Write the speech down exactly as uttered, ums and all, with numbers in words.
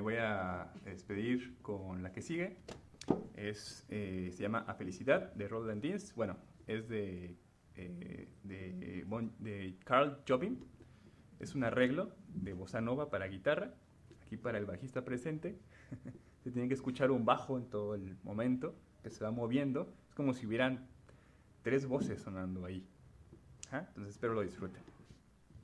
voy a despedir con la que sigue. Es, eh, se llama A Felicidad, de Roland Deans. Bueno, es de, eh, de, bon, de Carl Jobim. Es un arreglo de bossa nova para guitarra. Aquí para el bajista presente. Se tiene que escuchar un bajo en todo el momento, que se va moviendo. Es como si hubieran tres voces sonando ahí. ¿Ah? Entonces espero lo disfruten.